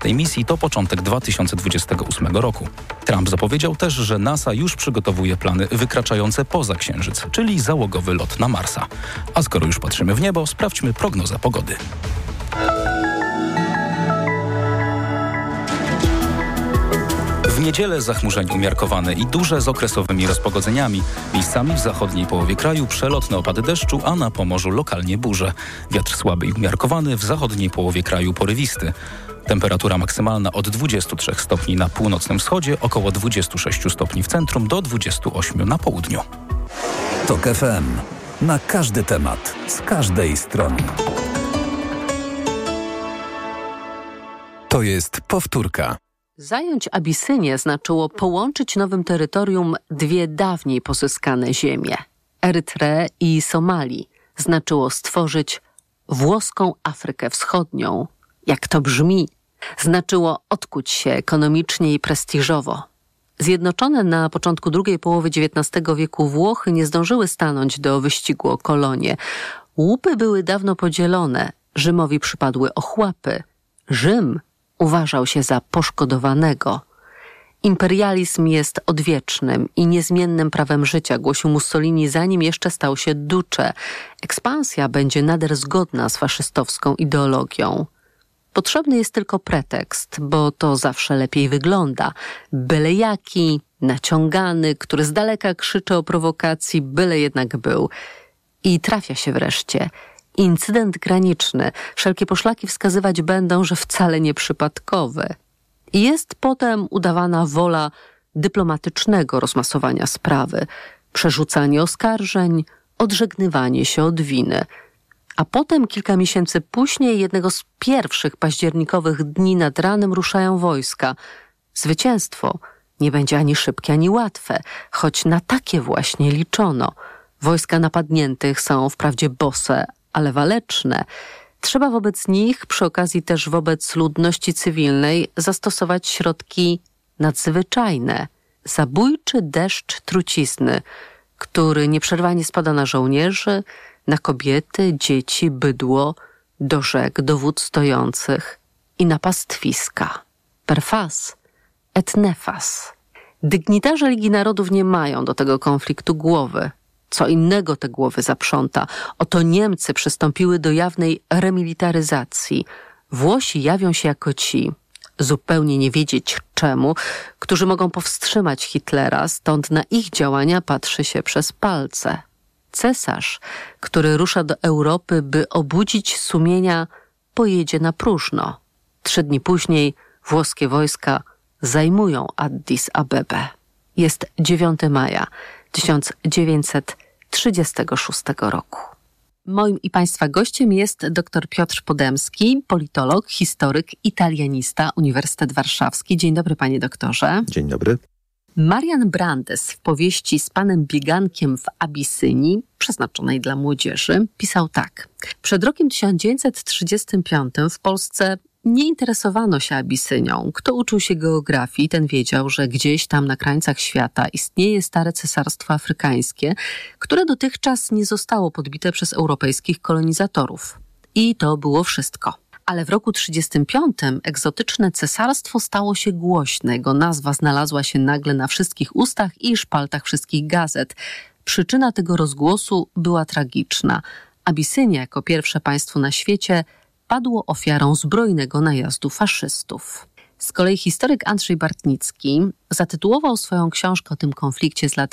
tej misji to początek 2028 roku. Trump zapowiedział też, że NASA już przygotowuje plany wykraczające poza Księżyc, czyli załogowy lot na Marsa. A skoro już patrzymy w niebo, sprawdźmy prognozę pogody. W niedzielę zachmurzenie umiarkowane i duże z okresowymi rozpogodzeniami. Miejscami w zachodniej połowie kraju przelotne opady deszczu, a na Pomorzu lokalnie burze. Wiatr słaby i umiarkowany, w zachodniej połowie kraju porywisty. Temperatura maksymalna od 23 stopni na północnym wschodzie, około 26 stopni w centrum do 28 na południu. TOK FM. Na każdy temat, z każdej strony. To jest powtórka. Zająć Abisynię znaczyło połączyć nowym terytorium dwie dawniej pozyskane ziemie, Erytreę i Somalii. Znaczyło stworzyć włoską Afrykę Wschodnią. Jak to brzmi? Znaczyło odkuć się ekonomicznie i prestiżowo. Zjednoczone na początku drugiej połowy XIX wieku Włochy nie zdążyły stanąć do wyścigu o kolonie. Łupy były dawno podzielone, Rzymowi przypadły ochłapy. Rzym uważał się za poszkodowanego. Imperializm jest odwiecznym i niezmiennym prawem życia, głosił Mussolini, zanim jeszcze stał się duce. Ekspansja będzie nader zgodna z faszystowską ideologią. Potrzebny jest tylko pretekst, bo to zawsze lepiej wygląda. Byle jaki, naciągany, który z daleka krzyczy o prowokacji, byle jednak był. I trafia się wreszcie. Incydent graniczny. Wszelkie poszlaki wskazywać będą, że wcale nieprzypadkowy. I jest potem udawana wola dyplomatycznego rozmasowania sprawy, przerzucanie oskarżeń, odżegnywanie się od winy. A potem kilka miesięcy później, jednego z pierwszych październikowych dni nad ranem ruszają wojska. Zwycięstwo nie będzie ani szybkie, ani łatwe, choć na takie właśnie liczono. Wojska napadniętych są wprawdzie bose, ale waleczne. Trzeba wobec nich, przy okazji też wobec ludności cywilnej, zastosować środki nadzwyczajne. Zabójczy deszcz trucizny, który nieprzerwanie spada na żołnierzy, na kobiety, dzieci, bydło, do rzek, do wód stojących i na pastwiska. Per fas et nefas. Dygnitarze Ligi Narodów nie mają do tego konfliktu głowy. Co innego te głowy zaprząta. Oto Niemcy przystąpiły do jawnej remilitaryzacji. Włosi jawią się jako ci, zupełnie nie wiedzieć czemu, którzy mogą powstrzymać Hitlera, stąd na ich działania patrzy się przez palce. Cesarz, który rusza do Europy, by obudzić sumienia, pojedzie na próżno. 3 dni później włoskie wojska zajmują Addis Abebę. Jest 9 maja 1936 roku. Moim i Państwa gościem jest dr Piotr Podemski, politolog, historyk, italianista, Uniwersytet Warszawski. Dzień dobry, panie doktorze. Dzień dobry. Marian Brandes w powieści Z panem biegankiem w Abisynii, przeznaczonej dla młodzieży, pisał tak. Przed rokiem 1935 w Polsce nie interesowano się Abisynią. Kto uczył się geografii, ten wiedział, że gdzieś tam na krańcach świata istnieje stare cesarstwo afrykańskie, które dotychczas nie zostało podbite przez europejskich kolonizatorów. I to było wszystko. Ale w roku 1935 egzotyczne cesarstwo stało się głośne. Jego nazwa znalazła się nagle na wszystkich ustach i szpaltach wszystkich gazet. Przyczyna tego rozgłosu była tragiczna. Abisynia jako pierwsze państwo na świecie padło ofiarą zbrojnego najazdu faszystów. Z kolei historyk Andrzej Bartnicki zatytułował swoją książkę o tym konflikcie z lat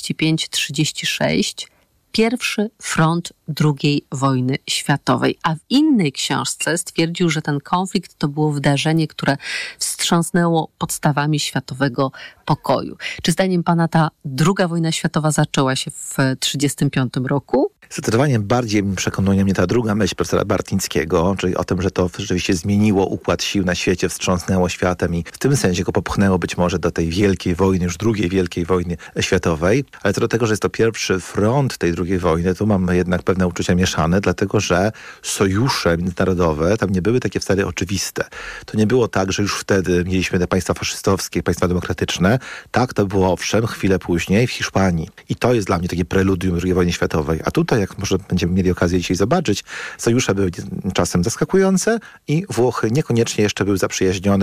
35-36 Pierwszy front II wojny światowej, a w innej książce stwierdził, że ten konflikt to było wydarzenie, które wstrząsnęło podstawami światowego pokoju. Czy zdaniem pana ta II wojna światowa zaczęła się w 1935 roku? Zdecydowanie bardziej przekonuje mnie ta druga myśl profesora Bartnickiego, czyli o tym, że to rzeczywiście zmieniło układ sił na świecie, wstrząsnęło światem i w tym sensie go popchnęło być może do tej wielkiej wojny, już drugiej wielkiej wojny światowej. Ale co do tego, że jest to pierwszy front tej drugiej wojny, tu mamy jednak pewne uczucia mieszane, dlatego że sojusze międzynarodowe tam nie były takie wcale oczywiste. To nie było tak, że już wtedy mieliśmy te państwa faszystowskie, państwa demokratyczne. Tak, to było owszem chwilę później w Hiszpanii. I to jest dla mnie takie preludium II wojny światowej. A tutaj, jak może będziemy mieli okazję dzisiaj zobaczyć, sojusze były czasem zaskakujące i Włochy niekoniecznie jeszcze były zaprzyjaźnione